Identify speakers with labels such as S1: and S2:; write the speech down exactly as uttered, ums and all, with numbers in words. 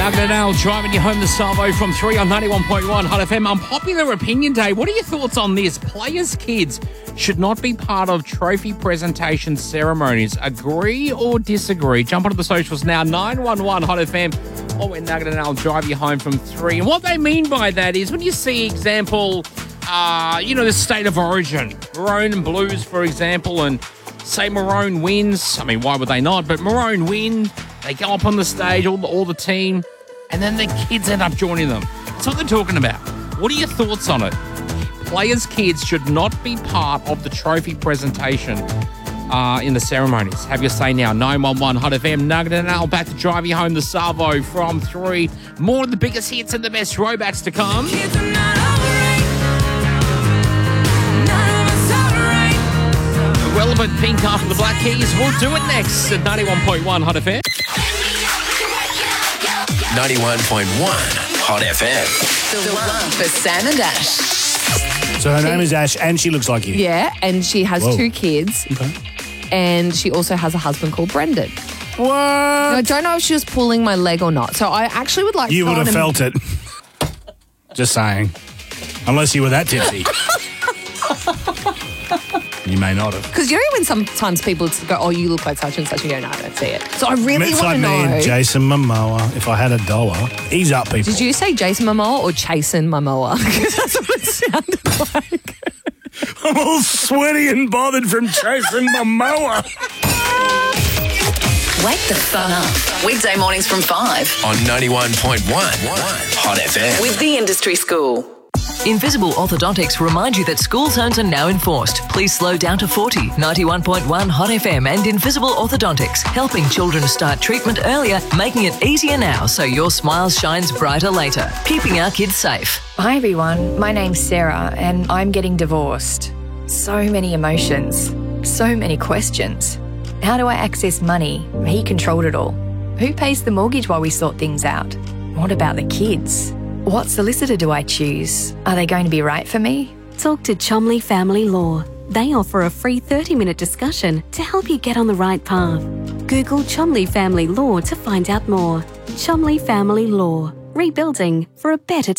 S1: Nugget and Al driving you home the Salvo from three on ninety-one point one Hot F M. Unpopular opinion day. What are your thoughts on this? Players' kids should not be part of trophy presentation ceremonies. Agree or disagree? Jump onto the socials now. nine one one Hot F M. Or when Nugget and Al drive you home from three. And what they mean by that is when you see, example, uh, you know, the state of origin, Maroon and Blues, for example, and say Maroon wins. I mean, why would they not? But Maroon win. They go up on the stage, all the, all the team, and then the kids end up joining them. That's what they're talking about. What are your thoughts on it? Players' kids should not be part of the trophy presentation uh, in the ceremonies. Have your say now. nine one one Hot F M. Nugget and Al back to drive you home the Salvo from three. More of the biggest hits and the best throwbacks to come. Relevant Pink after the Black Keys. We'll do it next at ninety-one point one Hot F M.
S2: ninety-one point one Hot F M.
S3: The one for Sam and Ash.
S4: So her name is Ash and she looks like you.
S5: Yeah, and she has
S4: Whoa.
S5: two kids.
S4: Okay.
S5: And she also has a husband called Brendan.
S4: What?
S5: Now, I don't know if she was pulling my leg or not. So I actually would like
S4: You
S5: to
S4: would have
S5: and-
S4: felt it. Just saying. Unless you were that tipsy. You may not have.
S5: Because you know when sometimes people go, oh, you look like such and such, and you go, no, I don't see it. So I really
S4: It's
S5: want
S4: like
S5: to
S4: me
S5: know.
S4: and Jason Momoa. If I had a dollar, ease up, people.
S5: Did you say Jason Momoa or Chasen Momoa? Because that's what it sounded like.
S4: I'm all sweaty and bothered from Jason Momoa.
S3: Wake the fun up. Weekday mornings from five.
S2: On ninety-one point one Hot F M.
S3: With the Industry School.
S6: Invisible Orthodontics remind you that school zones are now enforced. Please slow down to forty. ninety-one point one Hot F M and Invisible Orthodontics, helping children start treatment earlier, making it easier now so your smile shines brighter later. Keeping our kids safe.
S7: Hi everyone, my name's Sarah and I'm getting divorced. So many emotions, so many questions. How do I access money? He controlled it all. Who pays the mortgage while we sort things out? What about the kids? What solicitor do I choose? Are they going to be right for me?
S8: Talk to Chomley Family Law. They offer a free thirty minute discussion to help you get on the right path. Google Chomley Family Law to find out more. Chomley Family Law. Rebuilding for a better